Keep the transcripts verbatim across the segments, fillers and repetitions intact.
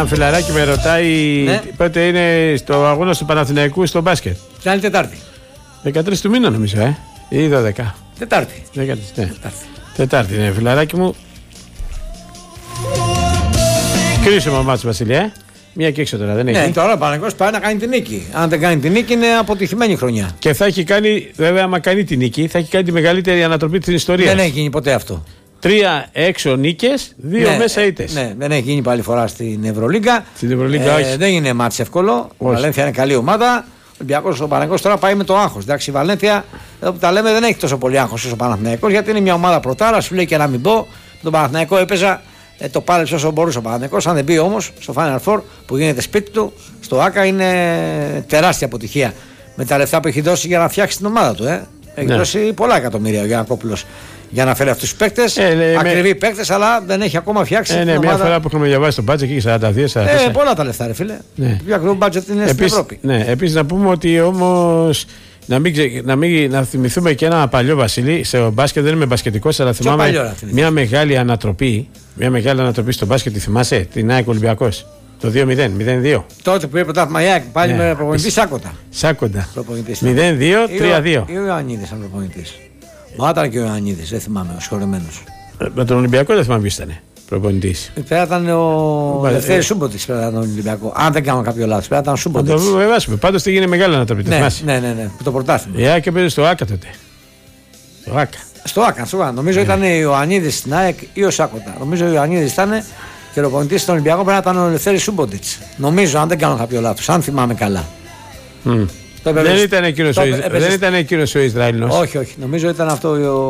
Ένα φιλαράκι με ρωτάει ναι. πότε είναι στο αγώνα του Παναθηναϊκού στο μπάσκετ. Ποια είναι Τετάρτη. δεκατρείς του μήνα νομίζω, ε. Ή δώδεκα. Τετάρτη. δεκατρείς, ναι. Τετάρτη. Τετάρτη, ναι, φιλαράκι μου. Κρίσιμο μάτσο, Βασιλιά. Ε. Μία και έξω τώρα, δεν έχει. Ναι, τώρα ο Παναθηναϊκός πάει να κάνει την νίκη. Αν δεν κάνει την νίκη, είναι αποτυχημένη χρονιά. Και θα έχει κάνει, βέβαια, άμα κάνει την νίκη, θα έχει κάνει τη μεγαλύτερη ανατροπή της ιστορίας. Δεν έχει γίνει ποτέ αυτό. Τρία έξω νίκες, δύο ναι, μέσα ήττες. Ναι, δεν έχει γίνει πάλι φορά στην Ευρωλίγκα. Στην Ευρωλίγκα, ε, όχι. Δεν είναι μάτς εύκολο. Η Βαλένθια είναι καλή ομάδα. Ο Ολυμπιακός, ο Παναθηναϊκός τώρα πάει με το άγχος. Εντάξει, η Βαλένθια, εδώ που τα λέμε, δεν έχει τόσο πολύ άγχος όσο ο Παναθηναϊκός, γιατί είναι μια ομάδα πρωτάρα. Σου λέει και να μην πω. Τον Παναθηναϊκό έπαιζα, ε, το πάλεψε όσο μπορούσε ο Παναθηναϊκός. Αν δεν μπει όμως στο Final Four που γίνεται σπίτι του, στο ΆΚΑ είναι τεράστια αποτυχία. Με τα λεφτά που έχει δώσει για να φτιάξει την ομάδα του. Ε. Έχει ναι. δώσει πολλά εκατομμύρια ο Γιαννακόπουλος για να φέρει αυτούς τους παίκτες. Ε, ναι, ακριβή με... παίκτες, αλλά δεν έχει ακόμα φτιάξει. Ε, ναι, μια φορά που έχουμε διαβάσει το μπάτζετ εκεί σαράντα δύο σαράντα τέσσερα. Ε, πολλά τα λεφτά, ρε φίλε. Ναι. Το πιο ακριβό μπάτζετ είναι επίσης, στην Ευρώπη. Ναι, επίσης να πούμε ότι όμως. Να, μην, να, μην, να θυμηθούμε και ένα παλιό Βασίλη. Σε μπάσκετ δεν είμαι μπασκετικός, αλλά θυμάμαι παλιό, μια μεγάλη ανατροπή. Μια μεγάλη ανατροπή στο μπάσκετ, τη θυμάσαι, την ΑΕΚ Ολυμπιακός. Το δύο μηδέν, μηδέν δύο. Τότε που είπε πρωτάθλημα η ΑΕΚ, πάλι ναι. με προπονητή Σάκοντα. Σάκοντα. μηδέν δύο, τρία δύο. Ή ο Ιωαννίδης ήταν προπονητής. Μα ήταν και ο Ιωαννίδης, δεν θυμάμαι, ο συγχωρεμένος. Με τον Ολυμπιακό δεν θυμάμαι ποιος ήταν προπονητής. Πέρα ήταν ο Ελευθέρης Σούμποτης πέρα ήταν τον Ολυμπιακό. Αν δεν κάνω κάποιο λάθος, πέρα ήταν ο Σούμποτης. Να το βεβαιώσουμε. Πάντως τι γίνει μεγάλη ανατροπή. Ναι, ναι, ναι, ναι, το πρωτάθλημα. Η ΑΕΚ έπαιζε στο ΆΚΑ τότε. Στο ΆΚΑ. Στο ΆΚΑ, στο ΆΚΑ. Νομίζω ήταν ο Ιωαννίδης στην ΑΕΚ ή ο Σάκοντα. Νομίζω ο Ιωαννίδης ήταν και ο προπονητής στον Ολυμπιακό πρέπει να ήταν ο Ελευθέρης Σούμποτης. Νομίζω, αν δεν κάνω κάποιο λάθος, αν θυμάμαι καλά. Mm. Δεν ήταν εκείνος ο, Ισ... ο Ισραηλινός. Όχι, όχι. Νομίζω ήταν αυτό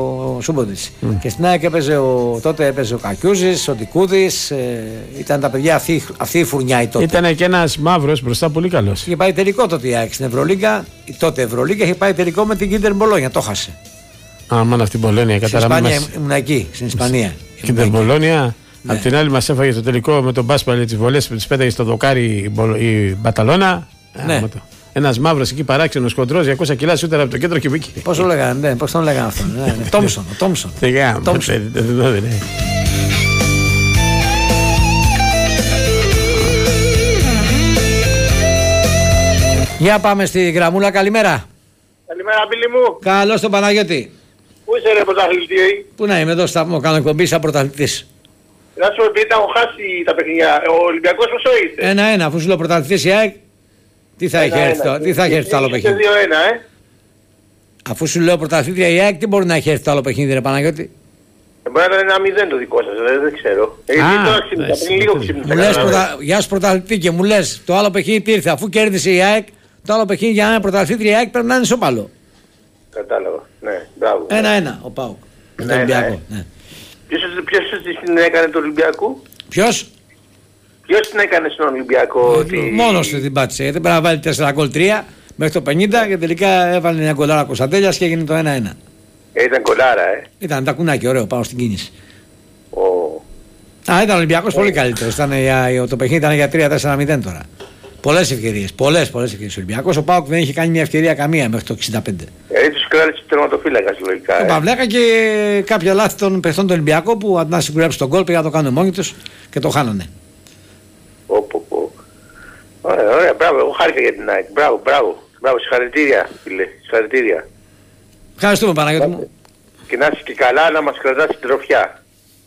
ο Σούμποτης. Mm. Και στην ΑΕΚ έπαιζε ο... τότε έπαιζε ο Κακιούζης, ο Τικούδης. Ε... Ήταν τα παιδιά αυτή, αυτή η φουρνιά η τότε. Ήταν και ένας μαύρος μπροστά πολύ καλός. Είχε πάει τελικό τότε η ΑΕΚ στην Ευρωλίγκα. Η τότε Ευρωλίγκα είχε πάει τελικό με την Κίντερ Μπολόνια. Το χάσε. Α, μόνο αυτή την Μπολόνια. Στην Ισπανία ήμουν εκεί. Στην Ισπανία. Κίντερ Μπολόνια. Ναι. Απ' την άλλη μας έφαγε στο τελικό με τον Μπάσπαλ τις βολές που τις πέταγε στο δοκάρι η Μπαταλώνα. Ναι. Ένας μαύρος εκεί παράξενος κοντρός, διακόσια κιλά σούτερα από το κέντρο και μπήκε. Πώς το λέγανε, ναι, πώς τον λέγανε αυτόν. Ναι, ναι. Τόμσον, ο Τόμσον. Για πάμε στη γραμμούλα, καλημέρα. Καλημέρα, Μπίλη μου. Καλώς τον Παναγιώτη. Πού είσαι ρε πρωταθλητή? Πού να είμαι, εδώ σταθμό, κάνω εκπομπή σαν πρωταθλητής. Να σου πει, τα έχω χάσει τα παιχνίδια. Ο Ολυμπιακός πόσο είστε? Ένα-ένα, αφού σου λέω πρωταθλητής η ΑΕΚ. Τι θα έχει έρθει το, τι θα έχει έρθει το άλλο παιχνίδι? δύο ένα, ε. Αφού σου λέω πρωταθλήτρια η ΑΕΚ, τι μπορεί να έχει έρθει το άλλο παιχνίδι, ρε Παναγιώτη? Μπορεί να είναι ένα μηδέν το δικό σας, δεν, δεν ξέρω. Πριν λίγο ξύπνησα. Γεια σου πρωταθλητή και μου λες το άλλο παιχνίδι τι ήρθε? Αφού κέρδισε η ΑΕΚ, το άλλο παιχνίδι για να είναι πρωταθλήτρια η ΑΕΚ πρέπει να είναι ισόπαλο. Κατάλαβα, ναι, μπράβο. Ένα-ένα ο ΠΑΟΚ. Ναι, ναι. Ποιος την έκανε του Ολυμπιακού? Ποιος? Ποιος την έκανε στον Ολυμπιακό? Τη... Μόνος του την πάτησε. Γιατί πρέπει να βάλει τέσσερα γκολ τρία μέχρι το πενήντα και τελικά έβαλε μια γκολάρα Κωνσταντέλιας και έγινε το ένα ένα. Ε, ήταν γκολάρα, ε. Ήταν τα κουνάκι, ωραίο, πάνω στην κίνηση. Oh. Α, ήταν ο Ολυμπιακός oh. πολύ καλύτερος. Ήταν για, το παιχνίδι ήταν για τρία τέσσερα μηδέν τώρα. Πολλές ευκαιρίες, πολλές, πολλές ευκαιρίες. Ο Ολυμπιακός, ο ΠΑΟΚ δεν είχε κάνει μια ευκαιρία καμία μέχρι το εξήντα πέντε. Ε, τους κράτησε τερματοφύλακας λογικά. Ο Παυλάκα και κάποια λάθη των παιχτών του Ολυμπιακού που αντί να συγκουρέψει τον γκολ πήγαν να το κάνουν μόνοι τους και το χάνανε. Πω, πω. Ωραία, ωραία, μπράβο, εγώ χάρηκα για την ΑΕΚ. Μπράβο, μπράβο. Μπράβο, συγχαρητήρια, φίλε. Συγχαρητήρια. Ευχαριστούμε, Παναγιώτη μου. Και να είσαι και καλά, να μας κρατάς την τροφιά.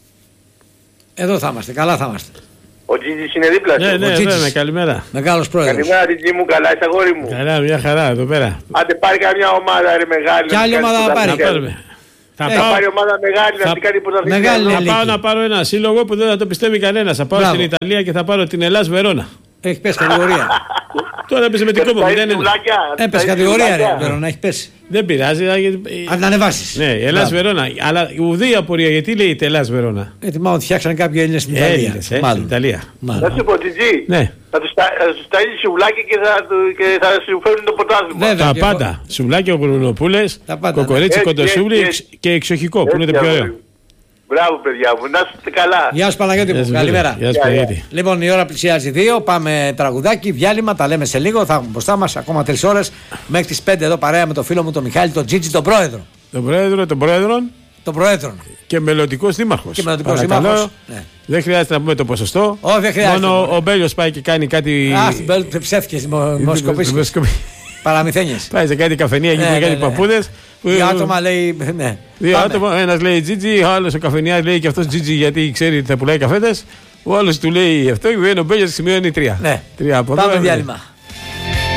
Εδώ θα είμαστε, καλά θα είμαστε. Ο Τζίτζης είναι δίπλα σου. Ναι, ναι, ναι, ναι, καλημέρα. Μεγάλος πρόεδρος. Καλημέρα, Τζίτζη μου, καλά είσαι αγόρι μου? Καλά, μια χαρά εδώ πέρα. Άντε πάρει καμιά ομάδα ρε μεγάλη. Κι άλλη ομάδα θα πάρει. Θα ε, πάω... πάρει ομάδα μεγάλη θα... να την κάνει πρωταθλητή. Θα πάω να πάρω ένα σύλλογο που δεν θα το πιστεύει κανένας. Θα πάω Μπράβο. στην Ιταλία και θα πάρω την Ελλάς Βερόνα. Έχει πέσει κατηγορία. Τώρα έπεσε με την κόμμα. Έπεσε κατηγορία ρε Βερόνα, έχει πέσει. Δεν πειράζει. Αν την ανεβάσεις. Ναι, Ελλάς Βερόνα. Αλλά ουδή απορία γιατί λέει Ελλάς Βερόνα. Γιατί μάλλον φτιάξαν κάποιοι Έλληνες στην Ιταλία. Στην Ιταλία. Να σου πω, Τζιτζή. Θα τους στέλνει σουβλάκι και θα σου φέρουν το πρωτάθλημα. Τα πάντα. Σουβλάκι, γουρνοπούλες, κοκορέτσι, κοντοσούβλι και εξοχικό που είναι το πιο ωραίο. Μπράβο παιδιά μου, να είστε καλά. Γεια σου Παναγιώτη μου, καλημέρα. Γεια σου Παναγιώτη. Λοιπόν, η ώρα πλησιάζει δύο, πάμε τραγουδάκι, διάλειμμα, τα λέμε σε λίγο. Θα έχουμε μπροστά μας ακόμα τρεις ώρες μέχρι τις πέντε εδώ παρέα με το φίλο μου τον Μιχάλη, τον Τζίτζι, τον πρόεδρο. Τον πρόεδρο, τον πρόεδρο. Των Προέδρων. Και μελλοντικός δήμαρχος. Και μελλοντικός δήμαρχος. Ναι. Δεν χρειάζεται να πούμε το ποσοστό. Όχι, δεν χρειάζεται. Μόνο ο Μπέλιος πάει και κάνει κάτι. Α, στην Μπέλιο ψεύτικες δημοσκοπήσεις. Παραμυθένιες. Πάει σε κάτι καφενεία εκεί που είναι κάτι παππούδες. Δύο άτομα λέει. Ναι. Δύο άτομα, ένας λέει Τζίτζι, ο άλλος ο καφενιάς λέει και αυτός Τζίτζι γιατί ξέρει ότι θα πουλάει καφέτες. Ο άλλος του λέει αυτό και ο Μπέλιος σημειώνει τρία. Ναι. Τρία από Πάμε διάλειμμα.